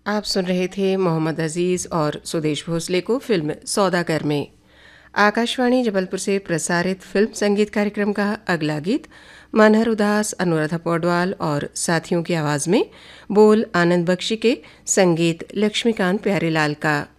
आप सुन रहे थे मोहम्मद अजीज़ और सुदेश भोसले को फिल्म सौदागर में। आकाशवाणी जबलपुर से प्रसारित फिल्म संगीत कार्यक्रम का अगला गीत मनहर उदास, अनुराधा पौडवाल और साथियों की आवाज़ में, बोल आनंद बख्शी के, संगीत लक्ष्मीकांत प्यारेलाल का।